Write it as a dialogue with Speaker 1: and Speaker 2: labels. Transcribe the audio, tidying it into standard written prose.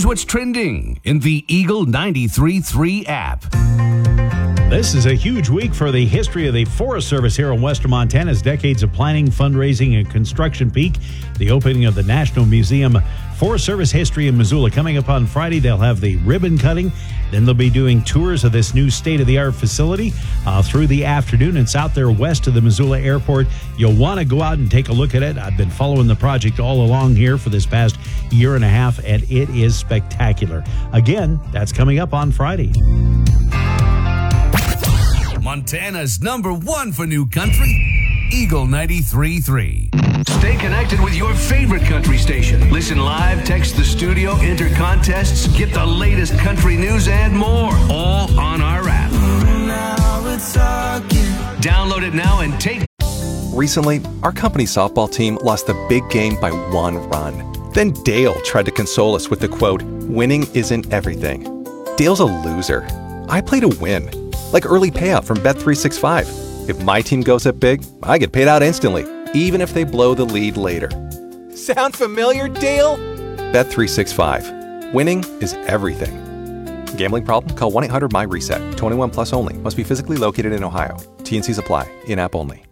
Speaker 1: Here's what's trending in the Eagle 93.3 app.
Speaker 2: This is a huge week for the history of the Forest Service here in Western Montana's decades of planning, fundraising, and construction peak. The opening of the National Museum Forest Service History in Missoula coming up on Friday. They'll have the ribbon cutting. Then they'll be doing tours of this new state-of-the-art facility through the afternoon. It's out there west of the Missoula Airport. You'll want to go out and take a look at it. I've been following the project all along here for this past year and a half, and it is spectacular. Again, that's coming up on Friday.
Speaker 1: Montana's #1 for new country, Eagle 93.3. Stay connected with your favorite country station. Listen live, text the studio, enter contests, get the latest country news and more, all on our app. Download it now and take.
Speaker 3: Recently, our company softball team lost the big game by 1 run. Then Dale tried to console us with the quote, "Winning isn't everything." Dale's a loser. I play to win. Like early payout from Bet365. If my team goes up big, I get paid out instantly, even if they blow the lead later. Sound familiar, Dale? Bet365. Winning is everything. Gambling problem? Call 1-800-MY-RESET. 21 plus only. Must be physically located in Ohio. T&Cs apply. In-app only.